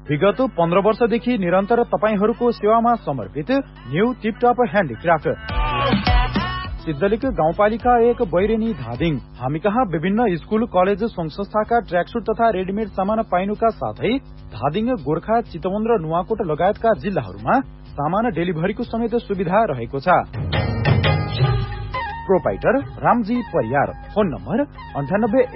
विगत 15 वर्षदेखि निरन्तर तपाईहरूको सेवामा समर्पित न्यू टिपटप ह्यान्डिक्राफ्ट सिद्धलिक गाउँपालिका 1 बैरेनी धादिङ। हामी कहाँ विभिन्न स्कूल कलेज संघ संस्थाका ट्र्याकसूट तथा रेडीमेड सामान पाइनुका साथै धादिङ, गोर्खा, चितवन र नुवाकोट लगायतका जिल्लाहरूमा सामान डेलिभरीको समेत सुविधा रहेको छ। Proprietor Ramji Pariyar. Phone number 98